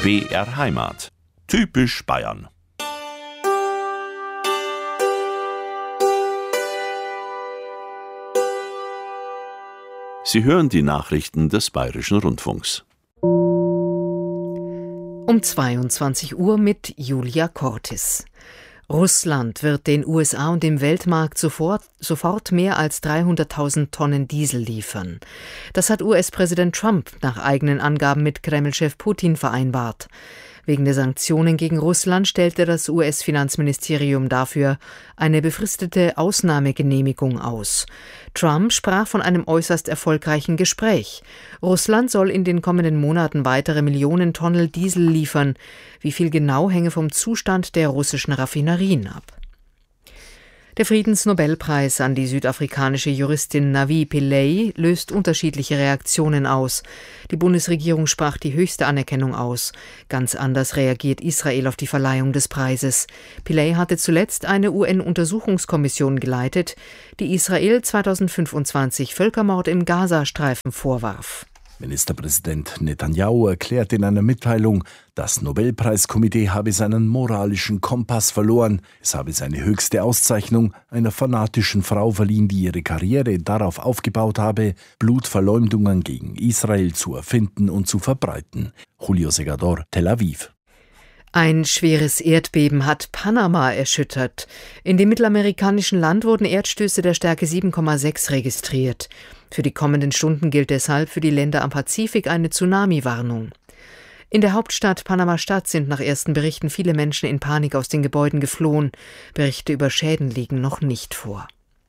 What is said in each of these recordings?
BR Heimat. Typisch Bayern. Sie hören die Nachrichten des Bayerischen Rundfunks. Um 22 Uhr mit Julia Cortis. Russland wird den USA und dem Weltmarkt sofort mehr als 300.000 Tonnen Diesel liefern. Das hat US-Präsident Trump nach eigenen Angaben mit Kreml-Chef Putin vereinbart. Wegen der Sanktionen gegen Russland stellte das US-Finanzministerium dafür eine befristete Ausnahmegenehmigung aus. Trump sprach von einem äußerst erfolgreichen Gespräch. Russland soll in den kommenden Monaten weitere Millionen Tonnen Diesel liefern. Wie viel genau, hänge vom Zustand der russischen Raffinerien ab. Der Friedensnobelpreis an die südafrikanische Juristin Navi Pillay löst unterschiedliche Reaktionen aus. Die Bundesregierung sprach die höchste Anerkennung aus. Ganz anders reagiert Israel auf die Verleihung des Preises. Pillay hatte zuletzt eine UN-Untersuchungskommission geleitet, die Israel 2025 Völkermord im Gazastreifen vorwarf. Ministerpräsident Netanyahu erklärt in einer Mitteilung, das Nobelpreiskomitee habe seinen moralischen Kompass verloren. Es habe seine höchste Auszeichnung einer fanatischen Frau verliehen, die ihre Karriere darauf aufgebaut habe, Blutverleumdungen gegen Israel zu erfinden und zu verbreiten. Julio Segador, Tel Aviv. Ein schweres Erdbeben hat Panama erschüttert. In dem mittelamerikanischen Land wurden Erdstöße der Stärke 7,6 registriert. Für die kommenden Stunden gilt deshalb für die Länder am Pazifik eine Tsunami-Warnung. In der Hauptstadt Panama-Stadt sind nach ersten Berichten viele Menschen in Panik aus den Gebäuden geflohen. Berichte über Schäden liegen noch nicht vor.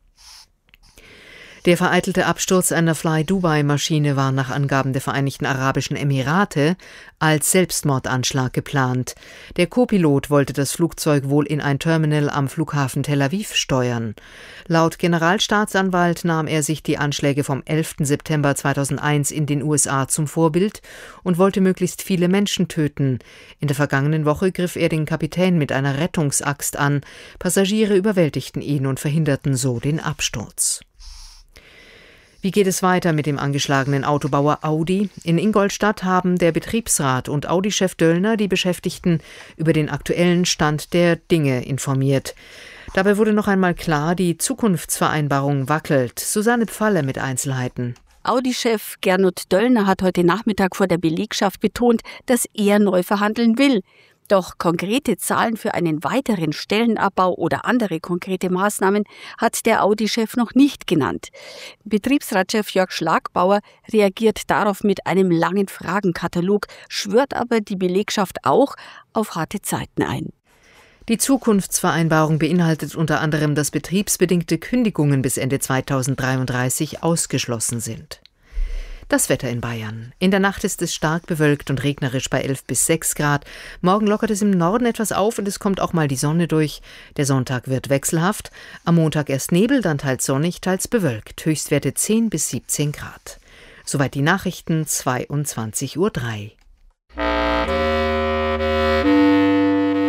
Der vereitelte Absturz einer Fly-Dubai-Maschine war nach Angaben der Vereinigten Arabischen Emirate als Selbstmordanschlag geplant. Der Co-Pilot wollte das Flugzeug wohl in ein Terminal am Flughafen Tel Aviv steuern. Laut Generalstaatsanwalt nahm er sich die Anschläge vom 11. September 2001 in den USA zum Vorbild und wollte möglichst viele Menschen töten. In der vergangenen Woche griff er den Kapitän mit einer Rettungsaxt an. Passagiere überwältigten ihn und verhinderten so den Absturz. Wie geht es weiter mit dem angeschlagenen Autobauer Audi? In Ingolstadt haben der Betriebsrat und Audi-Chef Döllner die Beschäftigten über den aktuellen Stand der Dinge informiert. Dabei wurde noch einmal klar, die Zukunftsvereinbarung wackelt. Susanne Pfalle mit Einzelheiten. Audi-Chef Gernot Döllner hat heute Nachmittag vor der Belegschaft betont, dass er neu verhandeln will. Doch konkrete Zahlen für einen weiteren Stellenabbau oder andere konkrete Maßnahmen hat der Audi-Chef noch nicht genannt. Betriebsratschef Jörg Schlagbauer reagiert darauf mit einem langen Fragenkatalog, schwört aber die Belegschaft auch auf harte Zeiten ein. Die Zukunftsvereinbarung beinhaltet unter anderem, dass betriebsbedingte Kündigungen bis Ende 2033 ausgeschlossen sind. Das Wetter in Bayern. In der Nacht ist es stark bewölkt und regnerisch bei 11 bis 6 Grad. Morgen lockert es im Norden etwas auf und es kommt auch mal die Sonne durch. Der Sonntag wird wechselhaft. Am Montag erst Nebel, dann teils sonnig, teils bewölkt. Höchstwerte 10 bis 17 Grad. Soweit die Nachrichten, 22:03 Uhr.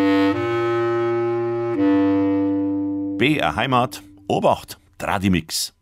BR Heimat. Obacht. Tradimix.